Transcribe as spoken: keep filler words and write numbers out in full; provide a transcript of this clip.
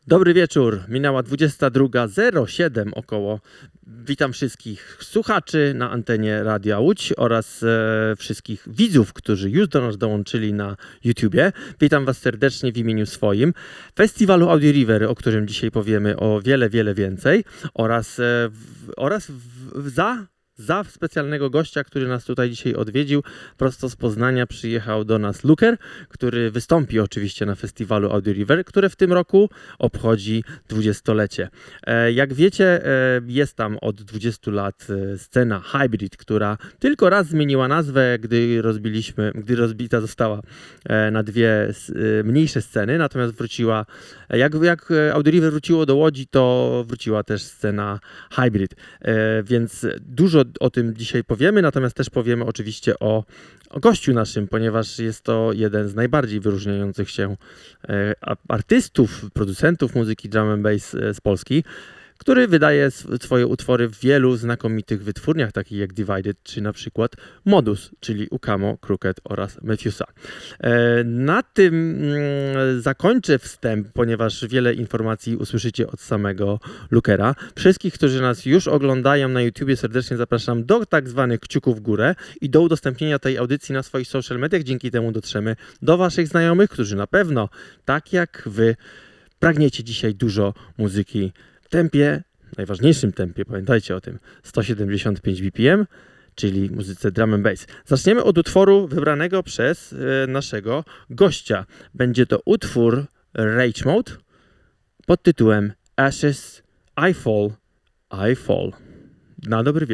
Dobry wieczór, minęła dwudziesta druga zero siedem około. Witam wszystkich słuchaczy na antenie Radia Łódź oraz e, wszystkich widzów, którzy już do nas dołączyli na YouTubie. Witam was serdecznie w imieniu swoim. Festiwalu Audio River, o którym dzisiaj powiemy o wiele, wiele więcej oraz, e, w, oraz w, za... Za specjalnego gościa, który nas tutaj dzisiaj odwiedził, prosto z Poznania przyjechał do nas Luker, który wystąpi oczywiście na festiwalu Audio River, które w tym roku obchodzi dwudziestolecie. E, jak wiecie, e, jest tam od dwudziestu lat e, scena Hybrid, która tylko raz zmieniła nazwę, gdy rozbiliśmy, gdy rozbita została e, na dwie e, mniejsze sceny, natomiast wróciła, e, jak, jak Audio River wróciło do Łodzi, to wróciła też scena Hybrid, e, więc dużo o tym dzisiaj powiemy, natomiast też powiemy oczywiście o, o gościu naszym, ponieważ jest to jeden z najbardziej wyróżniających się e, artystów, producentów muzyki drum and bass e, z Polski, który wydaje swoje utwory w wielu znakomitych wytwórniach, takich jak Divided, czy na przykład Modus, czyli Ukamo, Crooked oraz Methusa. E, na tym mm, zakończę wstęp, ponieważ wiele informacji usłyszycie od samego Lukera. Wszystkich, którzy nas już oglądają na YouTubie, serdecznie zapraszam do tak zwanych kciuków w górę i do udostępnienia tej audycji na swoich social mediach. Dzięki temu dotrzemy do waszych znajomych, którzy na pewno, tak jak wy, pragniecie dzisiaj dużo muzyki w tempie, najważniejszym tempie, pamiętajcie o tym, sto siedemdziesiąt pięć B P M, czyli muzyce drum and bass. Zaczniemy od utworu wybranego przez e, naszego gościa. Będzie to utwór Rage Mode pod tytułem Ashes, I Fall, I Fall. Na dobry wieczór.